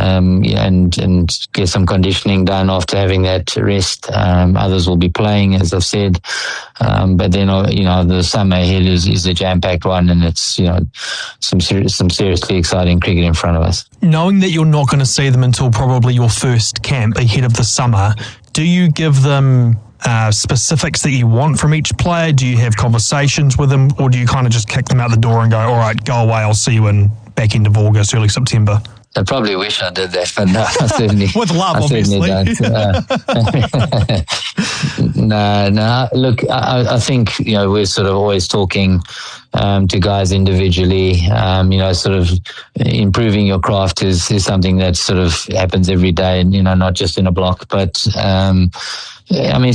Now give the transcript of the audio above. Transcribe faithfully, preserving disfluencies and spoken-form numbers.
um, and and get some conditioning done after having that rest. Um, others will be playing, as I've said. Um, but then, you know, the summer ahead is, is a jam-packed one, and it's, you know, some ser- some seriously exciting cricket in front of us. Knowing that you're not going to see them until probably your first camp ahead of the summer, do you give them uh, specifics that you want from each player? Do you have conversations with them, or do you kind of just kick them out the door and go, all right, go away, I'll see you in back end of August, early September? I probably wish I did that, but no, I certainly, with love, I obviously. Don't. Uh, no, no. Look, I, I think, you know, we're sort of always talking um, to guys individually. Um, you know, sort of improving your craft is, is something that sort of happens every day, and, you know, not just in a block. But um, I mean,